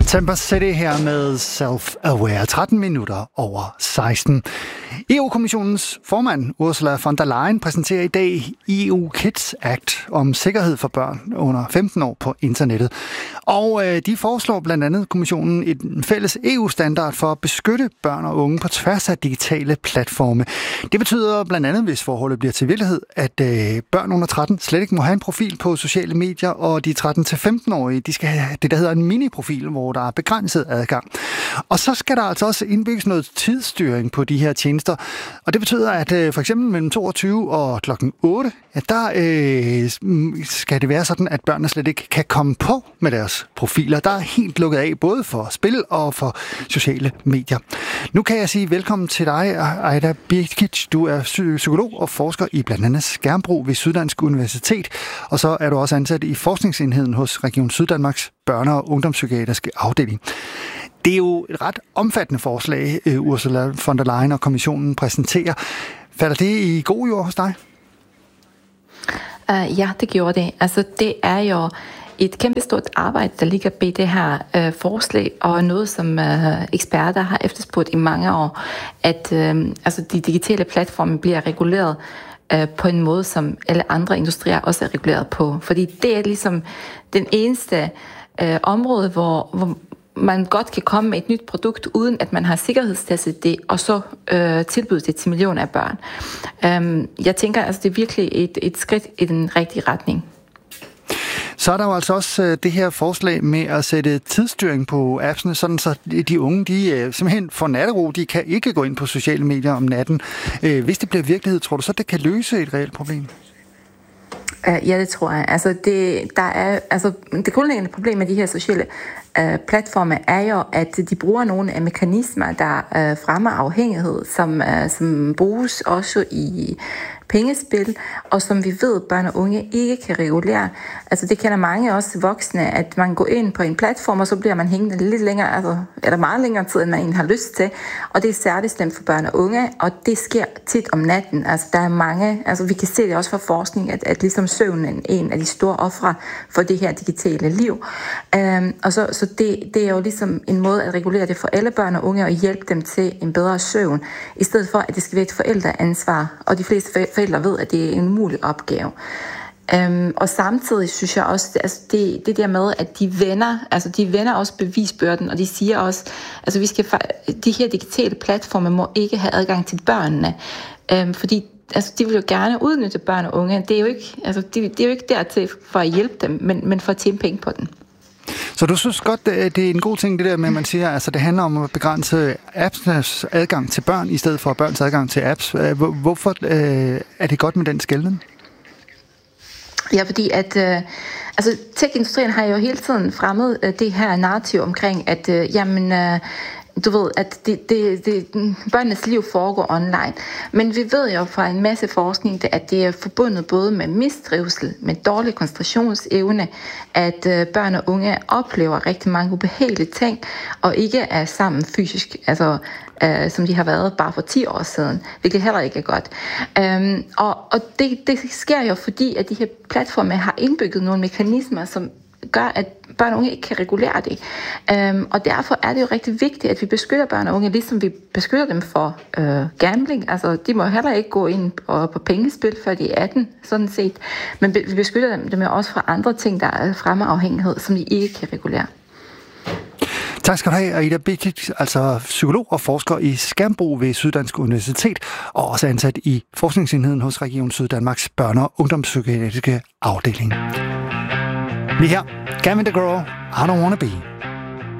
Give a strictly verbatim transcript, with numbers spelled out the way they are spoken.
Temper City her med Self-Aware, tretten minutter over seksten. E U-kommissionens formand Ursula von der Leyen præsenterer i dag E U Kids Act om sikkerhed for børn under femten år på internettet. Og øh, de foreslår blandt andet kommissionen en fælles E U-standard for at beskytte børn og unge på tværs af digitale platforme. Det betyder blandt andet, hvis forholdet bliver til virkelighed, at øh, børn under tretten slet ikke må have en profil på sociale medier, og de tretten til femten-årige, de skal have det, der hedder en mini-profil, hvor der er begrænset adgang. Og så skal der altså også indbygges noget tidsstyring på de her tjenester. Og det betyder, at øh, for eksempel mellem toogtyve og klokken otte, ja, der øh, skal det være sådan, at børnene slet ikke kan komme på med deres profiler. Der er helt lukket af, både for spil og for sociale medier. Nu kan jeg sige velkommen til dig, Aida Birkic. Du er psykolog og forsker i blandt andet skærmbrug ved Syddansk Universitet, og så er du også ansat i forskningsenheden hos Region Syddanmarks børne- og ungdomspsykiatriske afdeling. Det er jo et ret omfattende forslag, Ursula von der Leyen og kommissionen præsenterer. Falder det i god jord hos dig? Uh, ja, det gjorde det. Altså, det er jo et kæmpestort arbejde, der ligger bag det her uh, forslag, og noget, som uh, eksperter har efterspurgt i mange år, at uh, altså, de digitale platforme bliver reguleret uh, på en måde, som alle andre industrier også er reguleret på. Fordi det er ligesom den eneste uh, område, hvor, hvor man godt kan komme med et nyt produkt, uden at man har sikkerhedstestet det, og så øh, tilbyde det til millioner af børn. Um, jeg tænker, altså det er virkelig et, et skridt i den rigtige retning. Så er der jo altså også det her forslag med at sætte tidsstyring på appsene, sådan så de unge, de simpelthen får nattero, de kan ikke gå ind på sociale medier om natten. Hvis det bliver virkelighed, tror du så, det kan løse et reelt problem? Ja, det tror jeg. Altså det, der er, altså det grundlæggende problem med de her sociale uh, platforme er jo, at de bruger nogle af mekanismer, der uh, fremmer afhængighed, som, uh, som bruges også i pengespil, og som vi ved, børn og unge ikke kan regulere. Altså det kender mange også voksne, at man går ind på en platform, og så bliver man hængende lidt længere, altså, eller meget længere tid, end man egentlig har lyst til. Og det er særligt slemt for børn og unge, og det sker tit om natten. Altså der er mange, altså vi kan se det også fra forskning, at, at ligesom søvnen er en af de store ofre for det her digitale liv. Um, og så, så det, det er jo ligesom en måde at regulere det for alle børn og unge, og hjælpe dem til en bedre søvn, i stedet for, at det skal være et forældreansvar. Og de fleste forældre ved, at det er en umulig opgave. Um, og samtidig synes jeg også, altså det, det der med, at de vender, altså de vender også bevisbyrden, og de siger også, altså vi skal, de her digitale platforme må ikke have adgang til børnene, um, fordi altså de vil jo gerne udnytte børn og unge. Det er jo ikke, altså det, det er jo ikke dertil for at hjælpe dem, men, men for at tjene penge på den. Så du synes godt, det er en god ting, det der med, at man siger, altså det handler om at begrænse apps' adgang til børn, i stedet for børns adgang til apps. Hvorfor øh, er det godt med den skelnen? Ja, fordi at øh, altså tech-industrien har jo hele tiden fremmet øh, det her narrativ omkring, at øh, jamen øh, du ved, at det, det, det, børnenes liv foregår online. Men vi ved jo fra en masse forskning, at det er forbundet både med mistrivsel, med dårlig koncentrationsevne, at øh, børn og unge oplever rigtig mange ubehagelige ting, og ikke er sammen fysisk, altså øh, som de har været bare for ti år siden, hvilket heller ikke er godt. Um, og og det, det sker jo fordi, at de her platforme har indbygget nogle mekanismer, som gør, at børn og unge ikke kan regulere det. Um, og derfor er det jo rigtig vigtigt, at vi beskytter børn og unge, ligesom vi beskytter dem for uh, gambling. Altså, de må heller ikke gå ind på, på pengespil, før de er atten, sådan set. Men vi beskytter dem, dem også fra andre ting, der er fremme afhængighed, som de ikke kan regulere. Tak skal du have, Aida Birkic, altså psykolog og forsker i skærmbrug ved Syddansk Universitet, og også ansat i forskningsenheden hos Region Syddanmarks børne- og ungdomspsykiatriske afdeling. Vi her, Gavin DeGraw, I Don't Wanna Be.